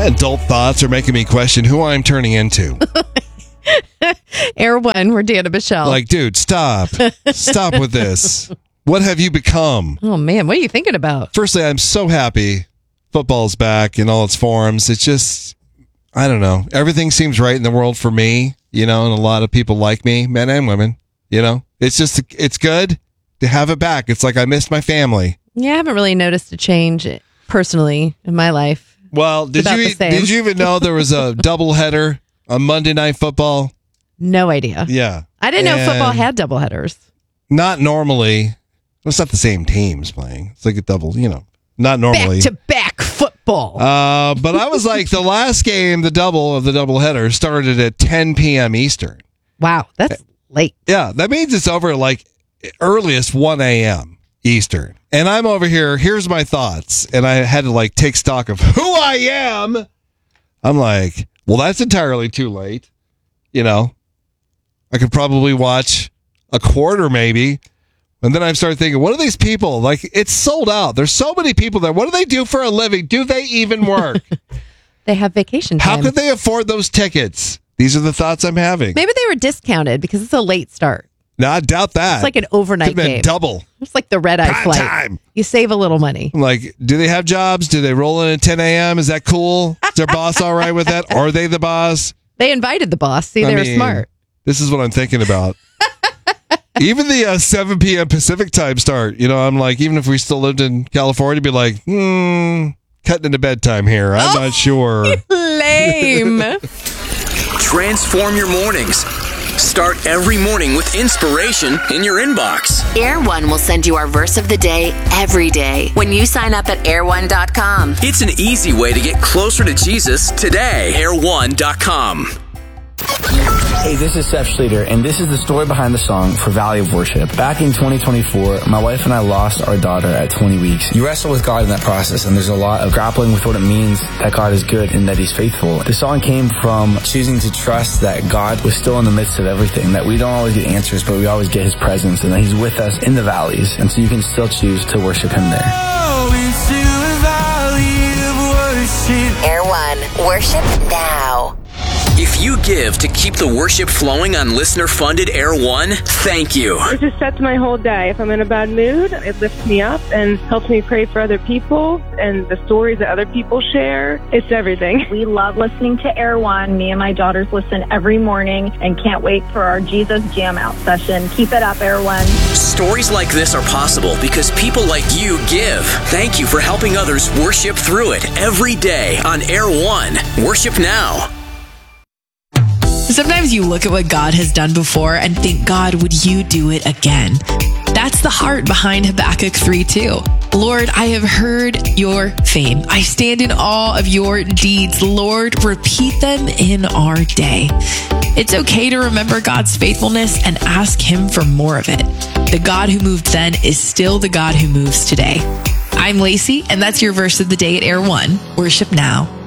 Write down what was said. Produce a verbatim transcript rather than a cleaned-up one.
My adult thoughts are making me question who I'm turning into. Air One, we're Dan and Michelle. Like, dude, stop. Stop with this. What have you become? Oh, man, what are you thinking about? Firstly, I'm so happy football's back in all its forms. It's just, I don't know. Everything seems right in the world for me, you know, and a lot of people like me, men and women, you know. It's just, it's good to have it back. It's like I missed my family. Yeah, I haven't really noticed a change personally in my life. Well, did you did you even know there was a doubleheader on Monday Night Football? No idea. Yeah. I didn't and know football had doubleheaders. Not normally. It's not the same teams playing. It's like a double, you know, not normally. Back to back football. Uh, but I was like, the last game, the double of the doubleheader started at ten p.m. Eastern. Wow, that's late. Yeah, that means it's over like earliest one a.m. Eastern. And I'm over here, here's my thoughts. And I had to like take stock of who I am. I'm like, well, that's entirely too late. You know, I could probably watch a quarter maybe. And then I started thinking, what are these people? Like, it's sold out. There's so many people there. What do they do for a living? Do they even work? They have vacation time. How could they afford those tickets? These are the thoughts I'm having. Maybe they were discounted because it's a late start. No, I doubt that. It's like an overnight Could've been game. Double. It's like the red eye Prime flight. time. You save a little money. I'm like, do they have jobs? Do they roll in at ten a.m.? Is that cool? Is their boss all right with that? Are they the boss? They invited the boss. See, I they were mean, smart. This is what I'm thinking about. Even the uh, seven p.m. Pacific time start, you know, I'm like, even if we still lived in California, be like, hmm, cutting into bedtime here. I'm oh, not sure. Lame. Transform your mornings. Start every morning with inspiration in your inbox. Air One will send you our verse of the day every day when you sign up at air one dot com. It's an easy way to get closer to Jesus today. air one dot com. Hey, this is Seth Schleter, and this is the story behind the song for Valley of Worship. Back in twenty twenty-four, my wife and I lost our daughter at twenty weeks. You wrestle with God in that process, and there's a lot of grappling with what it means that God is good and that He's faithful. The song came from choosing to trust that God was still in the midst of everything, that we don't always get answers, but we always get His presence, and that He's with us in the valleys, and so you can still choose to worship Him there. Air One, worship now. If you give to keep the worship flowing on listener-funded Air One, thank you. It just sets my whole day. If I'm in a bad mood, it lifts me up and helps me pray for other people and the stories that other people share. It's everything. We love listening to Air One. Me and my daughters listen every morning and can't wait for our Jesus Jam Out session. Keep it up, Air One. Stories like this are possible because people like you give. Thank you for helping others worship through it every day on Air One. Worship now. Sometimes you look at what God has done before and think, God, would you do it again? That's the heart behind Habakkuk three two. Lord, I have heard your fame. I stand in awe of your deeds. Lord, repeat them in our day. It's okay to remember God's faithfulness and ask Him for more of it. The God who moved then is still the God who moves today. I'm Lacey, and that's your verse of the day at Air One. Worship now.